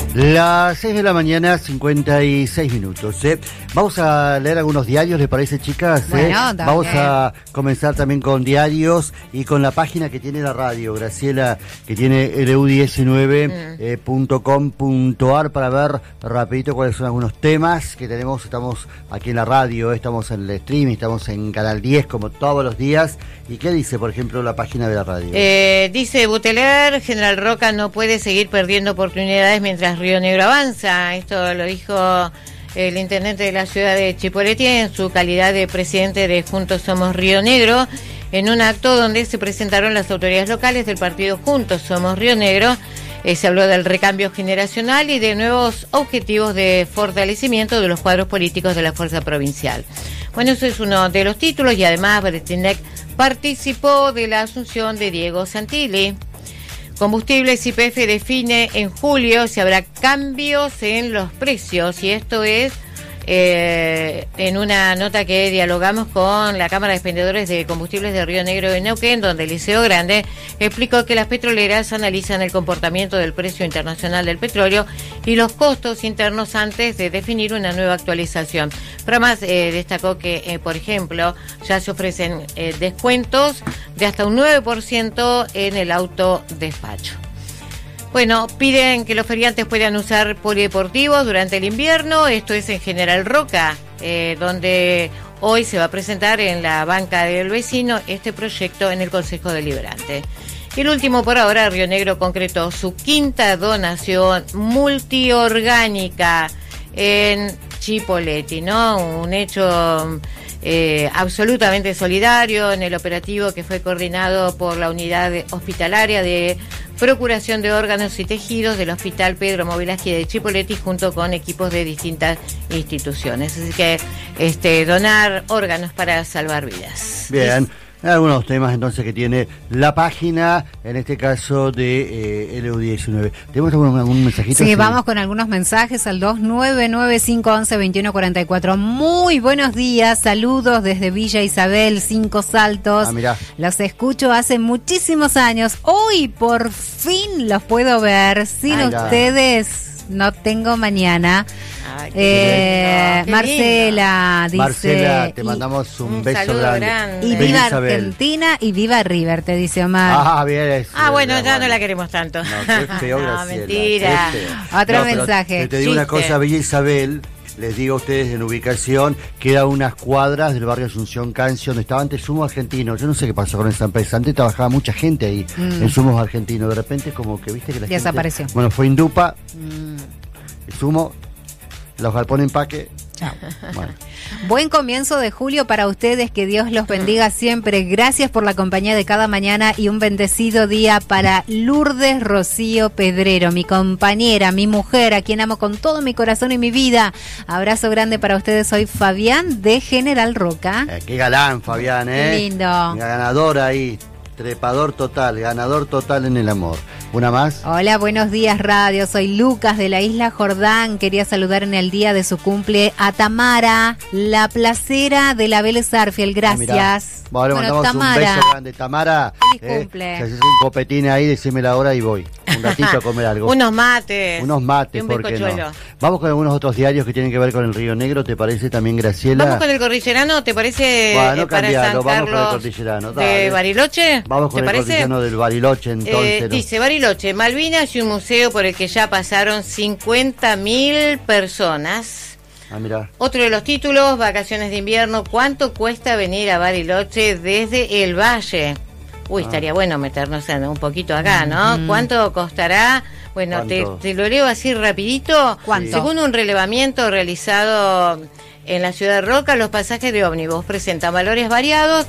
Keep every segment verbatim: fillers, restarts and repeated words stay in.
Las seis de la mañana, cincuenta y seis minutos. ¿eh? Vamos a leer algunos diarios, ¿le parece, chicas? ¿eh? Bueno, Vamos a comenzar también con diarios y con la página que tiene la radio, Graciela, que tiene L U diecinueve punto com punto a r para ver rapidito cuáles son algunos temas que tenemos. Estamos aquí en la radio, estamos en el streaming, estamos en Canal diez como todos los días. ¿Y qué dice, por ejemplo, la página de la radio? Eh, dice Buteler, General Roca no puede seguir perdiendo oportunidades mientras Río Negro avanza. Esto lo dijo el intendente de la ciudad de Chipoleti en su calidad de presidente de Juntos Somos Río Negro, en un acto donde se presentaron las autoridades locales del partido Juntos Somos Río Negro. Eh, se habló del recambio generacional y de nuevos objetivos de fortalecimiento de los cuadros políticos de la fuerza provincial. Bueno, eso es uno de los títulos, y además Bretinec participó de la asunción de Diego Santilli. Combustibles Y P F define en julio si habrá cambios en los precios, y esto es eh, en una nota que dialogamos con la Cámara de Expendedores de Combustibles de Río Negro de Neuquén, donde el Liceo Grande explicó que las petroleras analizan el comportamiento del precio internacional del petróleo y los costos internos antes de definir una nueva actualización. Pero además eh, destacó que, eh, por ejemplo, ya se ofrecen eh, descuentos de hasta un nueve por ciento en el autodespacho. Bueno, piden que los feriantes puedan usar polideportivos durante el invierno. Esto es en General Roca, eh, donde hoy se va a presentar en la banca del vecino este proyecto en el Consejo Deliberante. Y el último por ahora, Río Negro concretó su quinta donación multiorgánica en Chipoleti, ¿no? Un hecho eh, absolutamente solidario en el operativo que fue coordinado por la unidad hospitalaria de procuración de órganos y tejidos del Hospital Pedro Mobilaski de Chipoleti, junto con equipos de distintas instituciones. Así que este donar órganos para salvar vidas. Bien. Algunos temas entonces que tiene la página, en este caso de eh, L U diecinueve. ¿Tenemos algún, algún mensajito? Sí, sí, vamos con algunos mensajes al dos nueve nueve cinco once veintiuno cuarenta y cuatro. Muy buenos días, saludos desde Villa Isabel, Cinco Saltos. Ah, mirá. Los escucho hace muchísimos años. Hoy por fin los puedo ver. Sin Ay, ustedes no tengo mañana. Ay, eh, qué Marcela dice, Marcela, te mandamos un, un beso saludo grande. grande. y Bella viva Isabel. Argentina y viva River, te dice Omar. Ah, bien. Es, Ah, bueno, es, ya bueno. no la queremos tanto. No, qué feo, No, Graciela, mentira. qué feo. Otro No, pero mensaje. Te, te digo una Chiste. cosa, Villa Isabel, les digo a ustedes en ubicación, queda a unas cuadras del barrio Asunción Cancio, donde estaba antes Zumos Argentinos. Yo no sé qué pasó con esa empresa. Antes trabajaba mucha gente ahí, Mm. en Zumos Argentinos. De repente, como que viste que la Desapareció. gente... Bueno, fue Indupa, Mm. Zumo, los galpones empaque. Chao. Bueno. Buen comienzo de julio para ustedes, que Dios los bendiga siempre. Gracias por la compañía de cada mañana y un bendecido día para Lourdes Rocío Pedrero, mi compañera, mi mujer, a quien amo con todo mi corazón y mi vida. Abrazo grande para ustedes. Soy Fabián de General Roca. Eh, qué galán, Fabián, ¿eh? Qué lindo. Ganador ahí, trepador total, ganador total en el amor. ¿Una más? Hola, buenos días, radio. Soy Lucas de la Isla Jordán. Quería saludar en el día de su cumple a Tamara, la placera de la Vélez Arfiel. Gracias. Ah, bueno, le mandamos Tamara, un beso grande. Tamara, feliz cumple. si haces un copetín ahí, decime la hora y voy. Un ratito a comer algo. Unos mates. Unos mates, y un ¿por qué no? bizcochuelo. Vamos con algunos otros diarios que tienen que ver con el Río Negro, ¿te parece también, Graciela? Vamos con el Cordillerano, ¿te parece? Bueno, eh, para cambialo, San vamos con el Carlos Cordillerano, de dale. Bariloche? Vamos con ¿Te el parece? Cordillerano del Bariloche, entonces. Eh, ¿no? dice Bariloche, Malvinas y un museo por el que ya pasaron cincuenta mil personas. Ah, mirá. Otro de los títulos, vacaciones de invierno, ¿cuánto cuesta venir a Bariloche desde el Valle? Uy, Ah. estaría bueno meternos en un poquito acá, ¿no? Mm. ¿Cuánto costará? Bueno, te, ¿Cuánto? te lo leo así rapidito. ¿Cuánto? Según un relevamiento realizado en la ciudad de Roca, los pasajes de ómnibus presentan valores variados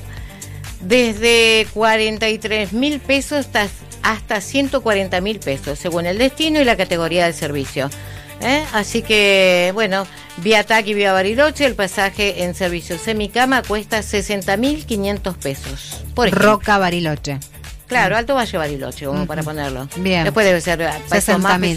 desde cuarenta y tres mil pesos hasta, hasta ciento cuarenta mil pesos, según el destino y la categoría del servicio. ¿Eh? Así que, bueno, vía T A C y vía Bariloche, el pasaje en servicio semicama cuesta sesenta mil quinientos pesos. Por ejemplo. Roca Bariloche. Claro, Alto Valle Bariloche, como Ujú. para ponerlo. Bien. Después debe ser pesos sesenta más, mil.